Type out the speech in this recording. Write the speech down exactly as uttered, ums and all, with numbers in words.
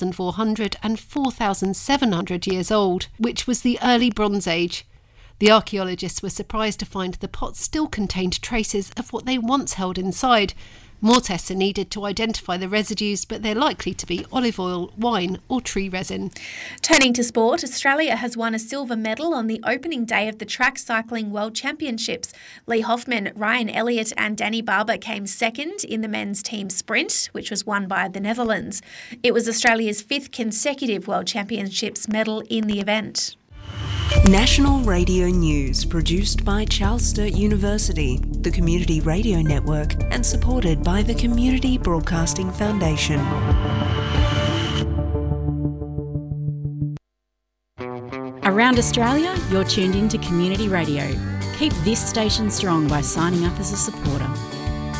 thousand four hundred and four thousand seven hundred years old, which was the early Bronze Age. The archaeologists were surprised to find the pots still contained traces of what they once held inside. More tests are needed to identify the residues, but they're likely to be olive oil, wine or tree resin. Turning to sport, Australia has won a silver medal on the opening day of the Track Cycling World Championships. Lee Hoffman, Ryan Elliott and Danny Barber came second in the men's team sprint, which was won by the Netherlands. It was Australia's fifth consecutive World Championships medal in the event. National Radio News, produced by Charles Sturt University, the Community Radio Network, and supported by the Community Broadcasting Foundation. Around Australia, you're tuned in to Community Radio. Keep this station strong by signing up as a supporter.